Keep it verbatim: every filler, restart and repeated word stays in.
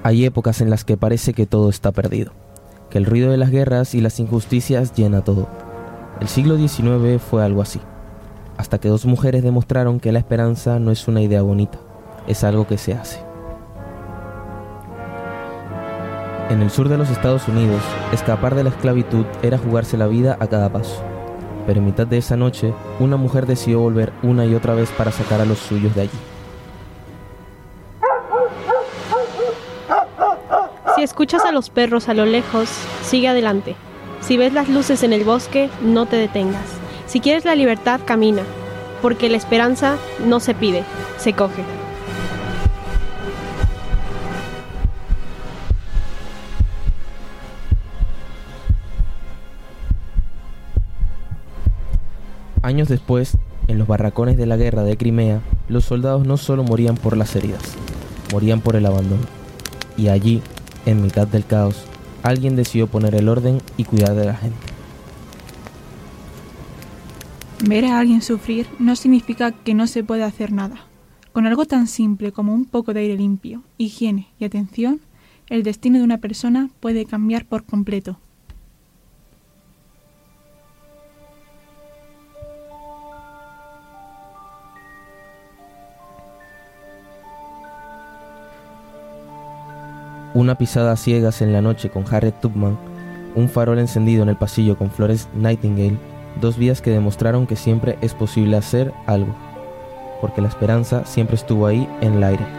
Hay épocas en las que parece que todo está perdido, que el ruido de las guerras y las injusticias llena todo. El siglo diecinueve fue algo así, hasta que dos mujeres demostraron que la esperanza no es una idea bonita, es algo que se hace. En el sur de los Estados Unidos, escapar de la esclavitud era jugarse la vida a cada paso. Pero en mitad de esa noche, una mujer decidió volver una y otra vez para sacar a los suyos de allí. Si escuchas a los perros a lo lejos, sigue adelante. Si ves las luces en el bosque, no te detengas. Si quieres la libertad, camina, porque la esperanza no se pide, se coge. Años después, en los barracones de la guerra de Crimea, los soldados no solo morían por las heridas, morían por el abandono. Y allí, en mitad del caos, alguien decidió poner el orden y cuidar de la gente. Ver a alguien sufrir no significa que no se pueda hacer nada. Con algo tan simple como un poco de aire limpio, higiene y atención, el destino de una persona puede cambiar por completo. Una pisada a ciegas en la noche con Harriet Tubman, un farol encendido en el pasillo con Florence Nightingale, dos vías que demostraron que siempre es posible hacer algo, porque la esperanza siempre estuvo ahí en el aire.